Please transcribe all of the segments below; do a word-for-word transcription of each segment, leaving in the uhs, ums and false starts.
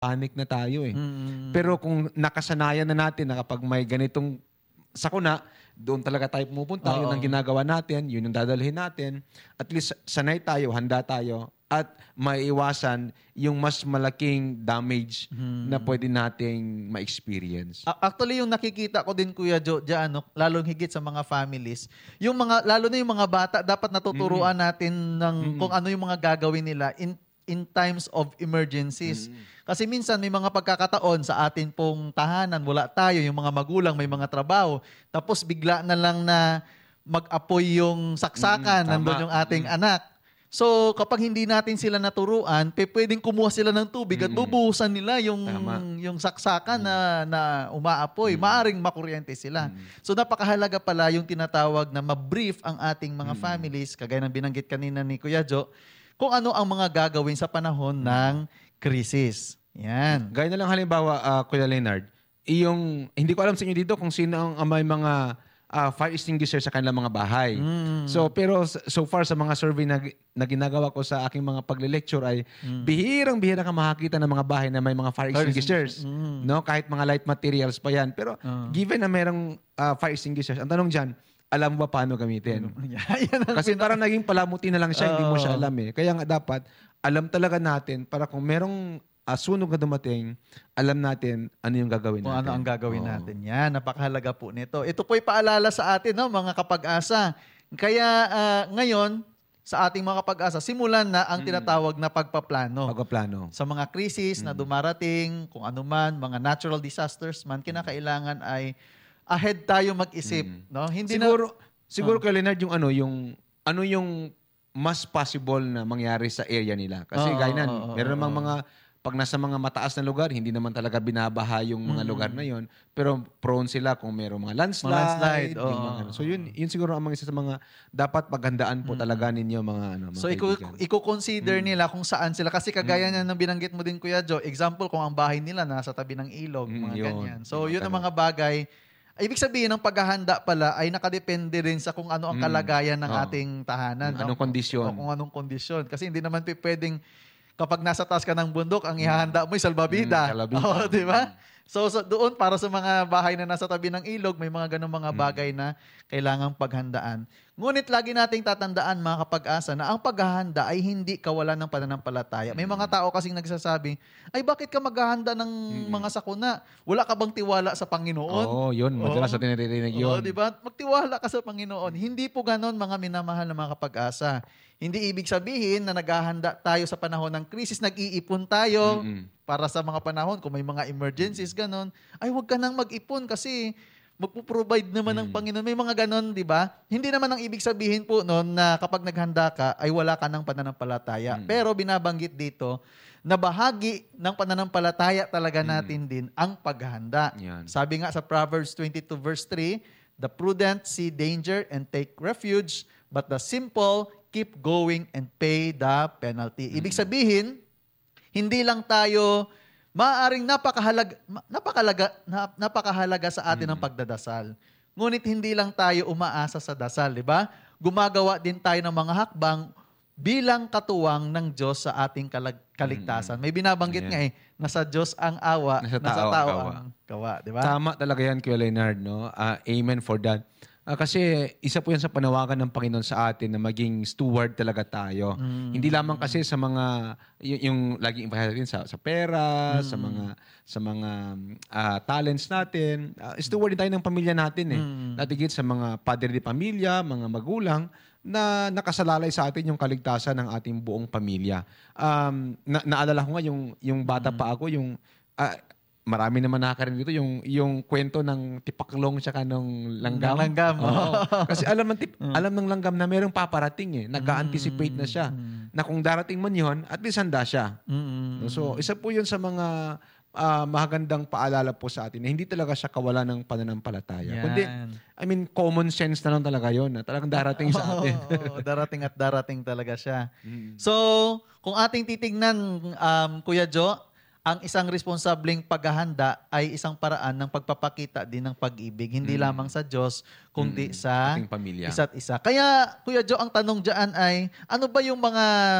panic na tayo eh. Mm. Pero kung nakasanayan na natin na kapag may ganitong sakuna, doon talaga tayo pumupunta, Oo. yun ang ginagawa natin, yun ang dadalhin natin. At least sanay tayo, handa tayo, at maiiwasan yung mas malaking damage Hmm. na pwede nating ma-experience. A- Actually, yung nakikita ko din, Kuya Joe, dyan, no, lalong higit sa mga families, yung mga, lalo na yung mga bata, dapat natuturuan natin ng kung ano yung mga gagawin nila in in times of emergencies. Kasi minsan may mga pagkakataon sa atin pong tahanan, wala tayo, yung mga magulang, may mga trabaho, tapos bigla na lang na mag-apoy yung saksakan, Mm, tama. nandun yung ating anak. So, kapag hindi natin sila naturuan, pe, pwedeng kumuha sila ng tubig at bubuhusan nila yung Tama. yung saksakan na na umaapoy. Maaring makuryente sila. So, napakahalaga pala yung tinatawag na ma-brief ang ating mga families, kagaya ng binanggit kanina ni Kuya Joe, kung ano ang mga gagawin sa panahon ng krisis. Yan. Gaya na lang halimbawa, uh, Kuya Leonard, yung, hindi ko alam sa inyo dito kung sino ang, ang may mga uh, fire extinguisher sa kanilang mga bahay. Mm. So, pero s- so far sa mga survey na, na ginagawa ko sa aking mga pagle-lecture ay bihirang-bihira ka makakita ng mga bahay na may mga fire Fire extinguishers. extinguisher. Mm. No? Kahit mga light materials pa yan. Pero given na merong uh, fire extinguishers, ang tanong dyan, alam mo ba paano gamitin? Yan ang Kasi pina- parang naging palamuti na lang siya, hindi mo siya Oo. alam eh. Kaya nga dapat, alam talaga natin para kung merong uh, sunog na dumating, alam natin ano yung gagawin kung natin. ano ang gagawin Oo. natin. Yan, napakahalaga po nito. Ito po'y paalala sa atin, no, mga kapag-asa. Kaya ah, ngayon, sa ating mga kapag-asa, simulan na ang tinatawag na pagpaplano. Pagpaplano. Sa mga krisis na dumarating, kung ano man, mga natural disasters man, kinakailangan ay ahead tayo mag-isip. No? Hindi Siguro, na, siguro kay Leonard, yung ano, yung, ano yung mas possible na mangyari sa area nila. Kasi Oo, gaya nan, oo, meron oo, namang mga, pag nasa mga mataas na lugar, hindi naman talaga binabaha yung mga lugar na yon. Pero prone sila kung merong mga landslide. Mga landslide, yung oo. mga ano. So yun, yun siguro ang mga isa sa mga dapat paghandaan po talaga ninyo mga ano, mga so, iku, kaibigan. i-consider nila kung saan sila. Kasi kagaya niya ng binanggit mo din, Kuya Joe, example, kung ang bahay nila nasa tabi ng ilog, Mm, mga yun. ganyan. So, Yun, yun ang mga bagay. Ibig sabihin, ng paghahanda pala ay nakadepende rin sa kung ano ang kalagayan ng Oo. ating tahanan. Kung anong no? kondisyon. O kung anong kondisyon. Kasi hindi naman pi- pwedeng kapag nasa taas ka ng bundok, ang ihahanda mo ay salbabida. Mm, salbabida. Oo, di ba? So, so, doon, para sa mga bahay na nasa tabi ng ilog, may mga ganong mga bagay na kailangang paghandaan. Ngunit lagi nating tatandaan, mga kapag-asa, na ang paghahanda ay hindi kawalan ng pananampalataya. May mga tao kasing nagsasabi, ay bakit ka maghahanda ng mga sakuna? Wala ka bang tiwala sa Panginoon? Oo, yun. Madalas Oo. sa tinirinig Oo, yun. di ba? Magtiwala ka sa Panginoon. Hindi po ganon, mga minamahal na mga kapag-asa. Hindi ibig sabihin na naghahanda tayo sa panahon ng krisis, nag-iipon tayo para sa mga panahon, kung may mga emergencies, ganon. Ay, huwag ka nang mag-ipon kasi magpo-provide naman ng Panginoon. May mga ganon, di ba? Hindi naman ang ibig sabihin po noon na kapag naghanda ka, ay wala ka ng pananampalataya. Pero binabanggit dito na bahagi ng pananampalataya talaga natin din ang paghahanda. Yan. Sabi nga sa Proverbs twenty-two verse three, the prudent see danger and take refuge, but the simple keep going and pay the penalty. Ibig sabihin, hindi lang tayo maaaring napakahalaga, ma- napakalaga, na- napakahalaga sa atin ang pagdadasal. Ngunit hindi lang tayo umaasa sa dasal, di ba? Gumagawa din tayo ng mga hakbang bilang katuwang ng Diyos sa ating kalag- kaligtasan. May binabanggit Ayan. nga eh, nasa Diyos ang awa, Nasa nasa, tao ang tao kawa. ang kawa, di ba? Tama talaga yan, Kuya Leonard. No? Ah, amen for that. Ah, kasi isa po yan sa panawagan ng Panginoon sa atin na maging steward talaga tayo. Hindi lamang kasi sa mga, y- yung laging impact natin sa, sa pera, sa mga sa mga ah, talents natin. Ah, steward din tayo ng pamilya natin eh. Natigit sa mga padre de pamilya, mga magulang, na nakasalalay sa atin yung kaligtasan ng ating buong pamilya. Um, na, naalala ko nga yung, yung bata pa ako, yung ah, marami naman nakakarinig dito yung yung kwento ng tipaklong tsaka ng langgam. Ng langgam, Oo. oo. Kasi alam ng tip, alam ng langgam na merong paparating eh. Nag-anticipate na siya. Na kung darating man yun, at least handa siya. Mm-mm. So, isa po yun sa mga ah, mahagandang paalala po sa atin na hindi talaga siya kawalan ng pananampalataya. Yan. Kundi, I mean, common sense na lang talaga yun. Na talagang darating sa atin. Oo, darating at darating talaga siya. So, kung ating titignan, um, Kuya Joe, ang isang responsableng paghahanda ay isang paraan ng pagpapakita din ng pag-ibig, hindi lamang sa Diyos, kundi sa Ating pamilya. isa't isa. Kaya, Kuya Joe, ang tanong dyan ay, ano ba yung mga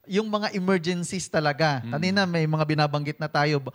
yung mga emergencies talaga. Kanina may mga binabanggit na tayo.